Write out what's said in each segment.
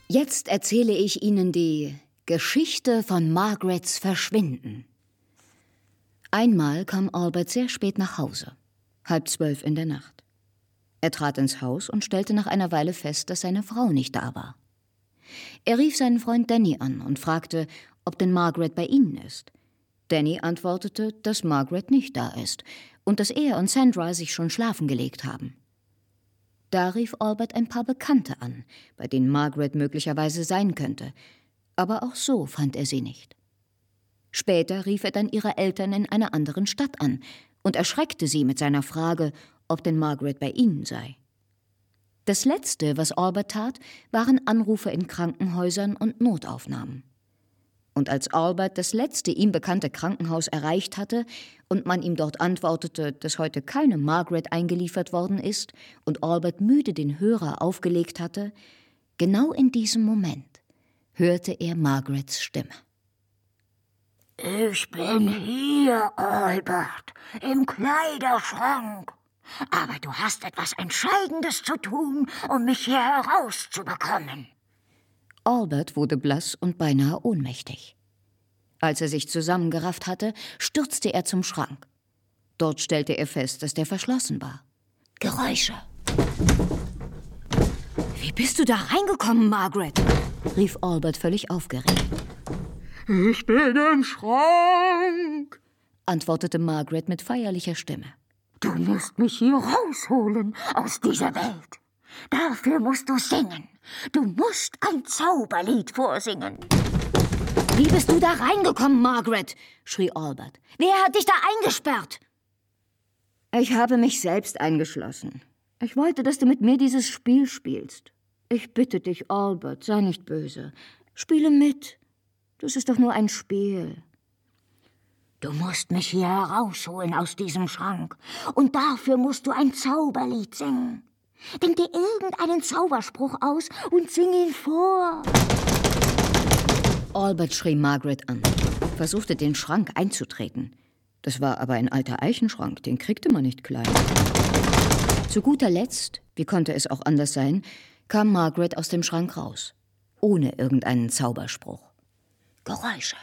Jetzt erzähle ich Ihnen die Geschichte von Margarets Verschwinden. Einmal kam Albert sehr spät nach Hause, 23:30 in der Nacht. Er trat ins Haus und stellte nach einer Weile fest, dass seine Frau nicht da war. Er rief seinen Freund Danny an und fragte, ob denn Margaret bei ihnen ist. Danny antwortete, dass Margaret nicht da ist und dass er und Sandra sich schon schlafen gelegt haben. Da rief Albert ein paar Bekannte an, bei denen Margaret möglicherweise sein könnte, aber auch so fand er sie nicht. Später rief er dann ihre Eltern in einer anderen Stadt an und erschreckte sie mit seiner Frage, ob denn Margaret bei ihnen sei. Das Letzte, was Albert tat, waren Anrufe in Krankenhäusern und Notaufnahmen. Und als Albert das letzte ihm bekannte Krankenhaus erreicht hatte und man ihm dort antwortete, dass heute keine Margaret eingeliefert worden ist und Albert müde den Hörer aufgelegt hatte, genau in diesem Moment hörte er Margarets Stimme. Ich bin hier, Albert, im Kleiderschrank. Aber du hast etwas Entscheidendes zu tun, um mich hier herauszubekommen. Albert wurde blass und beinahe ohnmächtig. Als er sich zusammengerafft hatte, stürzte er zum Schrank. Dort stellte er fest, dass der verschlossen war. Geräusche. »Wie bist du da reingekommen, Margaret?« rief Albert völlig aufgeregt. »Ich bin im Schrank«, antwortete Margaret mit feierlicher Stimme. »Du musst mich hier rausholen aus dieser Welt. Dafür musst du singen. Du musst ein Zauberlied vorsingen.« »Wie bist du da reingekommen, Margaret?« schrie Albert. »Wer hat dich da eingesperrt?« »Ich habe mich selbst eingeschlossen. Ich wollte, dass du mit mir dieses Spiel spielst. Ich bitte dich, Albert, sei nicht böse. Spiele mit. Das ist doch nur ein Spiel.« »Du musst mich hier herausholen aus diesem Schrank. Und dafür musst du ein Zauberlied singen. Denk dir irgendeinen Zauberspruch aus und sing ihn vor.« Albert schrie Margaret an, versuchte den Schrank einzutreten. Das war aber ein alter Eichenschrank, den kriegte man nicht klein. Zu guter Letzt, wie konnte es auch anders sein, kam Margaret aus dem Schrank raus, ohne irgendeinen Zauberspruch. Geräusche.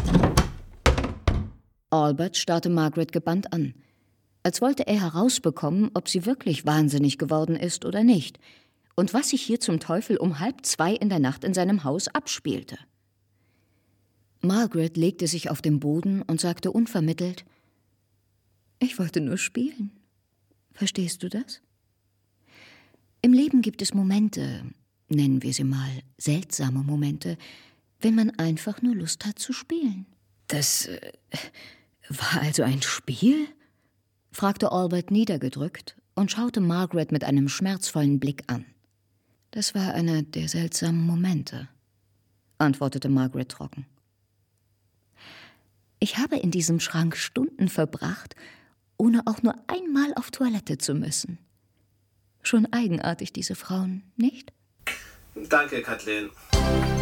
Albert starrte Margaret gebannt an, als wollte er herausbekommen, ob sie wirklich wahnsinnig geworden ist oder nicht und was sich hier zum Teufel um 1:30 in der Nacht in seinem Haus abspielte. Margaret legte sich auf den Boden und sagte unvermittelt, »Ich wollte nur spielen. Verstehst du das? Im Leben gibt es Momente, nennen wir sie mal seltsame Momente, wenn man einfach nur Lust hat zu spielen.« »Das war also ein Spiel?« fragte Albert niedergedrückt und schaute Margaret mit einem schmerzvollen Blick an. »Das war einer der seltsamen Momente«, antwortete Margaret trocken. »Ich habe in diesem Schrank Stunden verbracht, ohne auch nur einmal auf Toilette zu müssen. Schon eigenartig, diese Frauen, nicht?« Danke, Kathleen.